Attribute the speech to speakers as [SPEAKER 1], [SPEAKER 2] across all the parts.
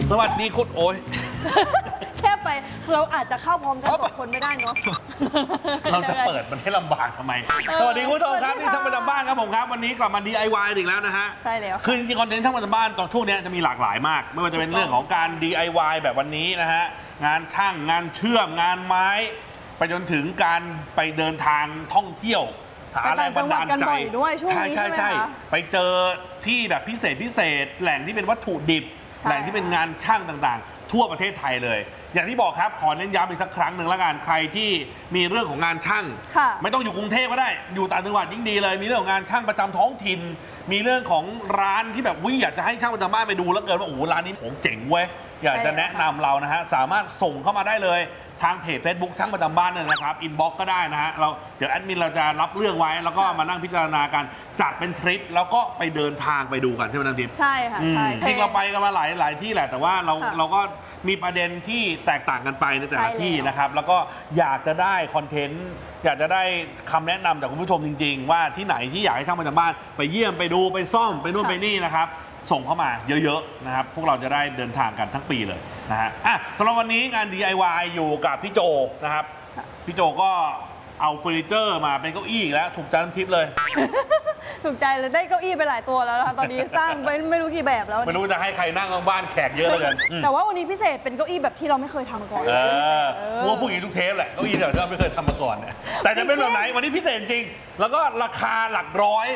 [SPEAKER 1] สวัสดีคุณโอ้ย
[SPEAKER 2] แค่ไปเราอาจจะเข้าพร้อมกัน2 คนไม่ได้เนาะ
[SPEAKER 1] เราจะเปิดมันให้ลำบากทำไมสวัสดีคุณผู้ชมครับที่ช่างประจำบ้านครับผมครับวันนี้กลับมา DIY อีกแล้วนะฮะ
[SPEAKER 2] ใช่แล้ว
[SPEAKER 1] คือจริงๆคอนเทนต์ช่างประจำบ้านตอนช่วงนี้จะมีหลากหลายมากไม่ว่าจะเป็นเรื่องของการ DIY แบบวันนี้นะฮะงานช่างงานเชื่อมงานไม้ไปจนถึงการไปเดินทางท่องเที่ยวหาแรงบันดาลใจใช่ไปเจอที่แบบพิเศษแหล่งที่เป็นวัตถุดิบแหล่งที่เป็นงานช่างต่างๆทั่วประเทศไทยเลยอย่างที่บอกครับขอเน้นย้ำอีกสักครั้งหนึ่งละกันใครที่มีเรื่องของงานช่างไม่ต้องอยู่กรุงเทพก็ได้อยู่ต่างจังหวัดยิ่งดีเลยมีเรื่องของงานช่างประจำท้องถิ่นมีเรื่องของร้านที่แบบอยากจะให้ช่างประจำบ้านไปดูแล้วเกิดว่าโอ้โหร้านนี้ผมเจ๋งเว้ยอยากจะแนะนำเรานะฮะสามารถส่งเข้ามาได้เลยทางเพจ Facebook ช่างประจำบ้านเนี่ยนะครับอินบ็อกก็ได้นะฮะเดี๋ยวแอดมินเราจะรับเรื่องไว้แล้วก็มานั่งพิจารณากันจัดเป็นทริปแล้วก็ไปเดินทางไปดูกันใช่ไหมน้องทิพย์
[SPEAKER 2] ใช่ค่ะใช่
[SPEAKER 1] จริงเราไปกันมาหลายที่แหละแต่ว่าเราก็มีประเด็นที่แตกต่างกันไปในแต่ละที่นะครับแล้วก็อยากจะได้คอนเทนต์อยากจะได้คำแนะนำจากคุณผู้ชมจริงๆว่าที่ไหนที่อยากให้ช่างประจำบ้านไปเยี่ยมไปดูไปซ่อมไปนู่นไปนี่นะครับส่งเข้ามาเยอะๆนะครับพวกเราจะได้เดินทางกันทั้งปีเลยนะฮะสำหรับวันนี้งาน DIY อยู่กับพี่โจนะครับพี่โจก็เอาเฟอร์นิเจอร์มาเป็นเก้าอี้อีกแล้วถูกใจน้ำทิพย์เลย
[SPEAKER 2] ถูกใจเลยได้เก้าอี้ไปหลายตัวแล้วนะคะตอนนี้สร้างไปไม่รู้กี่แบบแล้ว
[SPEAKER 1] ไม่รู้จะให้ใครนั่งบ้านแขกเยอะเลย
[SPEAKER 2] แต่ว่าวันนี้พิเศษเป็นเก้าอี้แบบที่เราไม่เคยทำมาก่อน
[SPEAKER 1] พวกผู้หญิงทุกเทปแหละเก้าอี้แบบที่เราไม่เคยทำมาก่อนเนี่ยแต่จะเป็นแบบไหนวันนี้พิเศษจริงแล้วก็ราคาหลักร้อย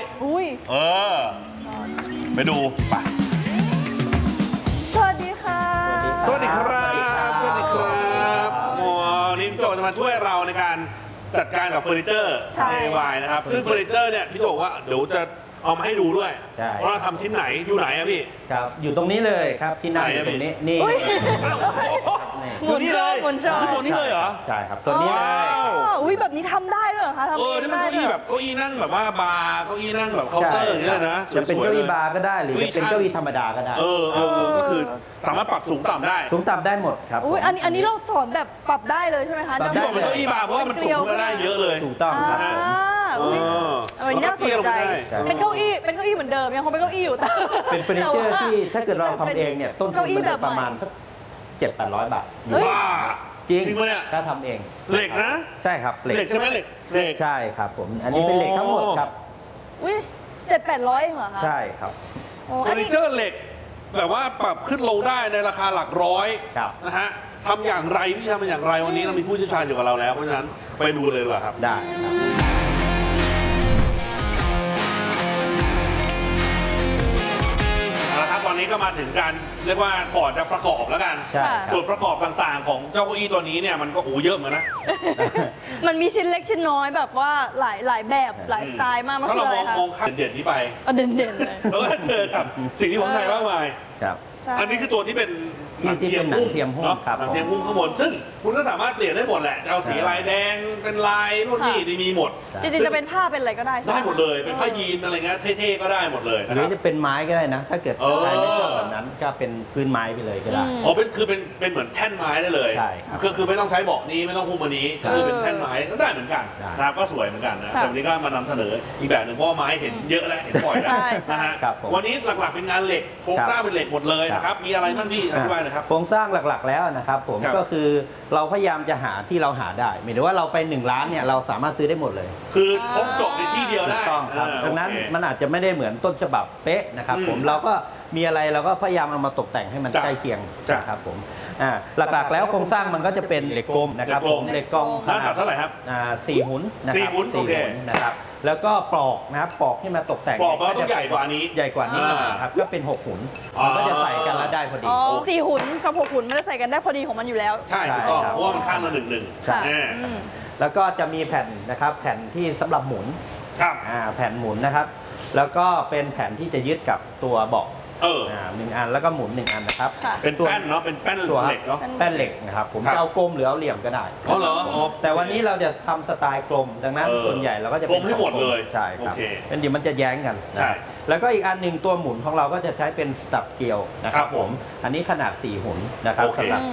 [SPEAKER 1] ไปดูไป
[SPEAKER 2] สวัสดีค่ะ
[SPEAKER 1] สวัสดีครับสวัสดีครับนี่พี่โจจะมาช่วยเราในการจัดการกับเฟอร์นิเจอร์ DIY นะครับซึ่งเฟอร์นิเจอร์เนี่ยพี่โจว่าเดี๋ยวจะเอามาให้ดูด้วยว่าเราทำชิ้นไหนอยู่ไหนอะพี่
[SPEAKER 3] ครับอยู่ตรงนี้เลยครับที่นั่งอยู่ตรงนี้นี่
[SPEAKER 2] หมุนโชว์
[SPEAKER 1] คือตัวนี้เลยเหรอ
[SPEAKER 3] ใช่ครับตัวนี้เลย
[SPEAKER 2] อุ้ยแบบนี้ทำได้ด้วยเหรอคะ
[SPEAKER 1] นี่มันเก้าอี้แบบเก้าอี้นั่งแบบว่าบาร์เก้าอี้นั่งแบบเคาน์เตอร์อย่างนี้เลยนะ
[SPEAKER 3] จะเป็นเก้าอี้บาร์ก็ได้หรือจะเป็นเก้าอี้ธรรมดาก็ได้
[SPEAKER 1] ก็คือสามารถปรับสูงต่ำได้
[SPEAKER 3] สูงต่ำได้หมดครับ
[SPEAKER 2] อุ้ยอันนี้เราสอนแบบปรับได้เลยใช่ไหมคะ
[SPEAKER 1] ที่บอกเป็นเก้าอี้บาร์เพราะว่ามันสูงได้เยอะเลย
[SPEAKER 3] ถูกต้องนะฮะ
[SPEAKER 2] อันนี้น่าสนใจเป็นเก้าอี้เหมือนเดิมยังคงเป็นเก้าอี้อยู่แต่
[SPEAKER 3] เป็นเฟอร์นิเจอร์ที่ถ้าเกิดเราทำเองเนี่ยต้นทุนมันประมาณสัก700-800 บาทจริงถ้าทำเอง
[SPEAKER 1] เหล็กนะ
[SPEAKER 3] ใช่ครับ
[SPEAKER 1] เหล็กใช่ไหมเหล็ก
[SPEAKER 3] ใช่ครับผมอันนี้เป็นเหล็กทั้งหมดครับ
[SPEAKER 2] อุ้ย700-800เองเหรอคะ
[SPEAKER 3] ใช่ครับ
[SPEAKER 1] เฟอร์นิเจอร์เหล็กแบบว่าปรับขึ้นลงได้ในราคาหลักร้อยนะฮะทำอย่างไรพี่ทำอย่างไรวันนี้เรามีผู้เชี่ยวชาญอยู่กับเราแล้วเพราะฉะนั้นไปดูเลยดีกว่าครับ
[SPEAKER 3] ได้
[SPEAKER 1] ตอนนี้ก็มาถึงการเรียกว่าก่อนจะประกอบแล้วกันส่วนประกอบต่างๆของเจ้าเก้าอี้ตัวนี้เนี่ยมันก็เยอะเหมือนนะ
[SPEAKER 2] มันมีชิ้นเล็กชิ้นน้อยแบบว่าหลายแบบหลายสไตล์มาก
[SPEAKER 1] ถ้าเรามองข้ามเด่นนี้ไป
[SPEAKER 2] เด่นเลย
[SPEAKER 1] แล้วก็เจอกับสิ่งที่ผมในมากมายอันนี้คือตัวที่เป็นหนังเทียมหุ้ม
[SPEAKER 3] ครับ
[SPEAKER 1] หนังเทียมหุ้มข้างบนซึ่งคุณก็สามารถเปลี่ยนได้หมดแหละเอาสีลายแดงเป็นลายนู่นนี่มีหมด
[SPEAKER 2] จริงๆจะเป็นผ้าเป็นอะไรก็ได้
[SPEAKER 1] ได้หมดเลยเป็นผ้ายีนอะไรเงี้ยเท่ๆก็ได้หมดเลย
[SPEAKER 3] หรือจะเป็นไม้ก็ได้นะถ้าเกิดใครไม่ชอบแบบนั้นก็เป็นพื้นไม้ไปเลยก็ได้
[SPEAKER 1] เป็นเหมือนแท่นไม้ได้เลย
[SPEAKER 3] ใช่
[SPEAKER 1] คือไม่ต้องใช้เบาะนี้ไม่ต้องหุ้มอันนี้คือเป็นแท่นไม้ก็ได้เหมือนกันนะครับก็สวยเหมือนกันนะแต่วันนี้ก็มานำเสนออีกแบบหนึ่งเพราะไม้เห็นเยอะแล้วเห็นบ่อยแล้วนะฮะวันนี้หลักๆเป็นงานเหล็กโครงสร้างเป็นเหล็กหมดเลยนะครับมีอะไรบ้างพี่อธิบายหน่อยครับ
[SPEAKER 3] โครงสร้างหลักๆแล้วนะครับผมก็คือเราพยายามจะหาที่เราหาได้หมายถึงว่าเราไป1 ร้านเนี่ยเราสามารถซื้อได้หมดเลย
[SPEAKER 1] คือครบจบในที่เดียวได้
[SPEAKER 3] ต้องครับดังนั้นมันอาจจะไม่ได้เหมือนต้นฉบับเป๊ะนะครับผมเราก็มีอะไรเราก็พยายามเอามาตกแต่งให้มันใกล้เคียงนะครับผมหลักๆแล้วโครงสร้างมันก็จะเป็นเหล็กกลมนะครับเหล็กกลม
[SPEAKER 1] ขนาดเท่าไหร่ครับ
[SPEAKER 3] 4 หุนนะครับ4 หุนนะครับแล้วก็ปลอกนะครับปลอกที่มาตกแต่ง
[SPEAKER 1] ปลอกก็จะใหญ่กว่านี้
[SPEAKER 3] ใหญ่กว่านี้ครับก็เป็น6 หุนมันก็จะใส่กันแล้วได้พอดี
[SPEAKER 2] 4 หุนกับ6 หุนมันจะใส่กันได้พอดีของมันอยู่แล้ว
[SPEAKER 1] ใช่ถูกต้องเพราะว่ามันข้างละ1
[SPEAKER 3] ใช่แล้วก็จะมีแผ่นนะครับแผ่นที่สำหรับหมุน
[SPEAKER 1] ครับ
[SPEAKER 3] แผ่นหมุนนะครับแล้วก็เป็นแผ่นที่จะยึดกับตัวเบาะ1 อันแล้วก็หมุน1 อันนะครับ
[SPEAKER 1] เป็นแป้นเนาะเป็นแป้นเหล็กเนาะ
[SPEAKER 3] แป้นเหล็กนะครับผมจะเอากลมหรือเอาเหลี่ยมก็ได้
[SPEAKER 1] เหรอ
[SPEAKER 3] แต่วันนี้เราจะทำสไตล์กลมดังนั้นส่วนใหญ่เราก็จะ
[SPEAKER 1] กลมให้หมดเลย
[SPEAKER 3] ใช่ครับเป็นดีมันจะแย้งกันแล้วก็อีกอันหนึ่งตัวหมุนของเราก็จะใช้เป็นสตับเกลียวนะครับผมอันนี้ขนาด4 หุนนะครับสตับเกลียว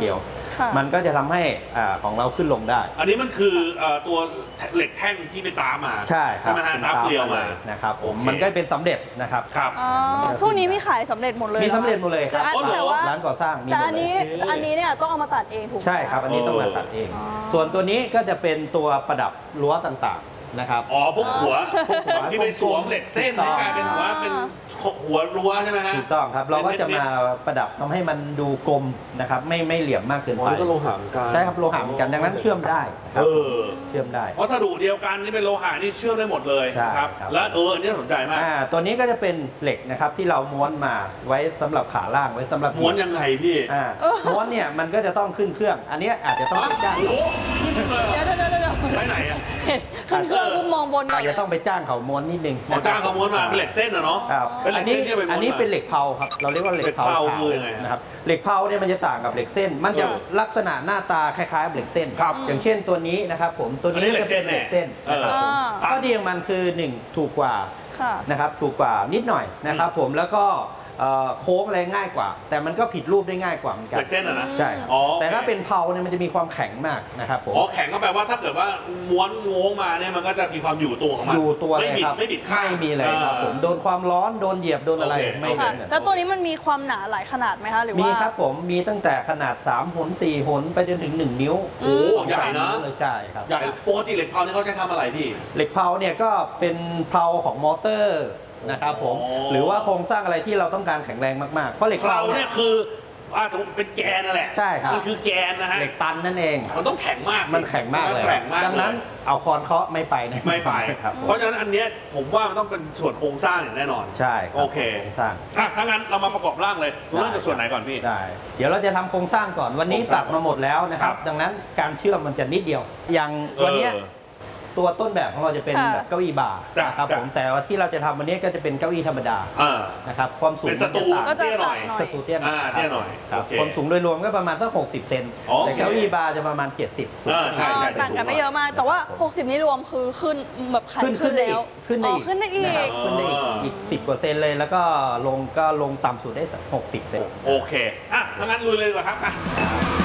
[SPEAKER 2] ค่ะ
[SPEAKER 3] มันก็จะทำให้ของเราขึ้นลงได้
[SPEAKER 1] อันนี้มันคือตัวเหล็กแท่งที่ไปตามมา
[SPEAKER 3] ใช่ครับ
[SPEAKER 1] ไหมฮะนับเรียวมา
[SPEAKER 3] นะครับผม
[SPEAKER 1] โอเค
[SPEAKER 3] มันก็เป็นสำเร็จนะครับ
[SPEAKER 1] ครับ
[SPEAKER 2] อ๋อพวกนี้มีขายสำเร็จหมดเลย
[SPEAKER 3] มีสำเร็จหมดเลยครับ
[SPEAKER 2] แต่ว่า
[SPEAKER 3] ร้านก่อสร้างมีห
[SPEAKER 2] แต่
[SPEAKER 3] มด
[SPEAKER 2] อัน
[SPEAKER 3] เลย
[SPEAKER 2] นี้อันนี้เนี่ยต้องเอามาตัดเองถูกไหม
[SPEAKER 3] ใช่ครับ อันนี้ต้องมาตัดเอง
[SPEAKER 2] อ๋อ
[SPEAKER 3] ส่วนตัวนี้ก็จะเป็นตัวประดับรั้วต่างๆนะครับ
[SPEAKER 1] อ๋อพวกหัว
[SPEAKER 3] หัว
[SPEAKER 1] ที่ไปสวมเหล็กเส้น
[SPEAKER 3] ถูกต้อง
[SPEAKER 1] ให้กลายเป็นหัวเป็นหัวรั้วใช่ไหมฮะ
[SPEAKER 3] ถูกต้องครับ เราก็จะมาประดับทำให้มันดูกลมนะครับ ไม่เหลี่ยมมากเกิน
[SPEAKER 4] อ๋อ
[SPEAKER 3] ไป
[SPEAKER 4] นี่ก็โลหะเหมือนกัน
[SPEAKER 3] ใช่ครับโลหะเหมือนกันดังนั้นเชื่อมได้นะครั
[SPEAKER 1] เอบ อ
[SPEAKER 3] เชื่อมได้
[SPEAKER 1] วัสดุเดียวกันนี่เป็นโลหะนี่เชื่อมได้หมดเลย
[SPEAKER 3] ใช่
[SPEAKER 1] นะครับ
[SPEAKER 3] ครับ
[SPEAKER 1] และอันนี้สนใจมาก
[SPEAKER 3] ตัวนี้ก็จะเป็นเหล็กนะครับที่เราม้วนมาไว้สำหรับขาล่างไว้สำหรับ
[SPEAKER 1] ม้วนยังไงพี่
[SPEAKER 3] ม้วนเนี่ยมันก็จะต้องขึ้นเครื่อง อันนี้อาจจะต้องไปจ้าง
[SPEAKER 1] โอ้โหขึ้นเลยเหรอ
[SPEAKER 2] เดี๋ยว
[SPEAKER 1] ไปไหนอ่ะ
[SPEAKER 2] เห็นขึ้นเครื่องปุ๊บมองบนก่อ
[SPEAKER 3] อาน จจะต้องไปจ้างเขาม้วนนิดนึง
[SPEAKER 1] หมอจ้างเขาม้วนมาเป็นเหล็กเส้นอะเนาะ
[SPEAKER 3] ครับ
[SPEAKER 1] เป็นเหล็กเส้นที่เอาไปม้วนมา
[SPEAKER 3] อันนี้เป็นเหล็กเผาครับเราเรียกว่าเหล็กเผา
[SPEAKER 1] เหล็กเผา
[SPEAKER 3] ขาว
[SPEAKER 1] คือยังไงฮะ
[SPEAKER 3] นะครับเหล็กเผาเนี่ยมันจะต่างกับเหล็กเส้น มันจะ
[SPEAKER 1] เออ
[SPEAKER 3] ลักษณะหน้าตาคล้ายๆกับเหล็กเส้น
[SPEAKER 1] ครับ
[SPEAKER 3] อย่างเช่นตัวนี้นะครับผมตัว
[SPEAKER 1] อันนี้
[SPEAKER 3] นี้
[SPEAKER 1] เหล็
[SPEAKER 3] จะ
[SPEAKER 1] กเส้
[SPEAKER 3] เป็น นเหล็กเส้น
[SPEAKER 1] เออ
[SPEAKER 3] นะครับผม
[SPEAKER 1] อ่า
[SPEAKER 3] ข้อดีของมันคือ1ถูกกว่า
[SPEAKER 2] ค่ะ
[SPEAKER 3] นะครับถูกกว่านิดหน่อยนะครับผมแล้วก็โค้งอะไรง่ายกว่า แต่มันก็ผิดรูปได้ง่ายกว่าเหมือนกั
[SPEAKER 1] เหล็กเส้นอะนะ
[SPEAKER 3] ใช่ครับ
[SPEAKER 1] อ๋อโอเค
[SPEAKER 3] แต่ถ้าเป็นเผาเนี่ยมันจะมีความแข็งมากนะครับผม
[SPEAKER 1] อ๋อแข็งก็แปลว่าถ้าเกิดว่าม้วนโง้งมาเนี่ยมันก็จะมีความอยู่ตัวของมัน
[SPEAKER 3] อยู่ตัวเลย
[SPEAKER 1] ไม่บิด
[SPEAKER 3] ครับ
[SPEAKER 1] ไม่บิดข้าง
[SPEAKER 3] ไม่มีเลยครับผมโดนความร้อนโดนเหยียบโดนอะไร
[SPEAKER 1] โอเค
[SPEAKER 3] ไม่
[SPEAKER 1] โอเค
[SPEAKER 3] เหมือน
[SPEAKER 2] แล้วตัวนี้มันมีความหนาหลายขนาดไหมคะหรือว่า
[SPEAKER 3] มี
[SPEAKER 2] มี
[SPEAKER 3] ครับผมมีตั้งแต่ขนาด3หน4หนไปจนถึง1นิ้ว
[SPEAKER 1] โอ้โหใหญ่นะ
[SPEAKER 3] 3วเลยใช่ครับ
[SPEAKER 1] ใหญ่ปกติเหล็กเผานี่เขาใช้ทำอะไรพี่
[SPEAKER 3] เหล็กเผาเนี่ยก็เป็นเผาของมอเตอร์นะครับผม
[SPEAKER 1] อ๋อ
[SPEAKER 3] หรือว่าโครงสร้างอะไรที่เราต้องการแข็งแรงมากๆเพราะเหล็ก
[SPEAKER 1] เผา
[SPEAKER 3] เผา
[SPEAKER 1] เนี่ยคือสมมติเป็นแกนนั่นแหละ
[SPEAKER 3] ใช่ครับ
[SPEAKER 1] มันคือแกนนะฮะ
[SPEAKER 3] เหล็กตันนั่นเอง
[SPEAKER 1] มันต้องแข็งมากสิ
[SPEAKER 3] มันแข็งมากเลย
[SPEAKER 1] นแข็งมาก
[SPEAKER 3] ดังนั้น
[SPEAKER 1] เลย
[SPEAKER 3] เอาคอนเคาะไม่ไปนะ
[SPEAKER 1] ไม่ไป
[SPEAKER 3] ครับผม
[SPEAKER 1] เพราะฉะนั้นอันเนี้ยผมว่ามันต้องเป็นส่วนโครงสร้างอย่างแน่นอน
[SPEAKER 3] ใช่รับ
[SPEAKER 1] โอเค
[SPEAKER 3] โครงสร้าง
[SPEAKER 1] ถ้างั้นเรามาประกอบร่างเลยเริ่มจากส่วนไหนก่อนพี่
[SPEAKER 3] ได้เดี๋ยวเราจะทำโครงสร้างก่อนวันนี้
[SPEAKER 1] โครงสร้า
[SPEAKER 3] ตั
[SPEAKER 1] ง
[SPEAKER 3] ดมาหมดแล้วนะครับ
[SPEAKER 1] ครับ
[SPEAKER 3] ดังนั้นการเชื่อมมันจะนิดเดียว อย่างตัวเนี้ย
[SPEAKER 1] เออ
[SPEAKER 3] ตัวต้นแบบของเราจะเป็น
[SPEAKER 2] ค่ะ
[SPEAKER 3] แบบเก้าอี้บาร์
[SPEAKER 1] จ้ะ
[SPEAKER 3] นะครับ
[SPEAKER 1] จ้ะ
[SPEAKER 3] ผมแต่ว่าที่เราจะทำวันนี้ก็จะเป็นเก้าอี้ธรรมดา
[SPEAKER 1] อ่า
[SPEAKER 3] นะครับความสูง
[SPEAKER 1] เป็นสตู
[SPEAKER 3] มันจะ
[SPEAKER 2] ก็
[SPEAKER 3] ต่าง
[SPEAKER 2] จะ
[SPEAKER 1] เตี้ยหน่อย
[SPEAKER 2] ตัดหน่อย
[SPEAKER 3] สตูเตี้ย
[SPEAKER 1] เตี้ยหน่อย
[SPEAKER 3] ครับ
[SPEAKER 1] โอเค
[SPEAKER 3] ความสูงโดยรวมก็ประมาณสัก60เซน
[SPEAKER 1] อ๋อ
[SPEAKER 3] แต่
[SPEAKER 1] โอเค
[SPEAKER 3] เก้าอี้บาร์จะประมาณ70
[SPEAKER 1] ใช่ใช่
[SPEAKER 2] ต่างกันไม่เยอะมาก แต่ว่า 60 นี่รวมคือขึ้นแบบขาย
[SPEAKER 3] ขึ้น
[SPEAKER 2] ขึ้น
[SPEAKER 3] ได้
[SPEAKER 2] แล้ว
[SPEAKER 3] ขึ้นได้
[SPEAKER 2] อ๋อ
[SPEAKER 3] อีก
[SPEAKER 2] ขึ้นได้อี
[SPEAKER 3] นะครับ
[SPEAKER 2] ก
[SPEAKER 3] ขึ้นได้อีก10กว่าเซนเลยแล้วก็ลงต่ำสุดได้60เซน
[SPEAKER 1] โอเคถ้างั้นลุยเลยดีกว่าครับ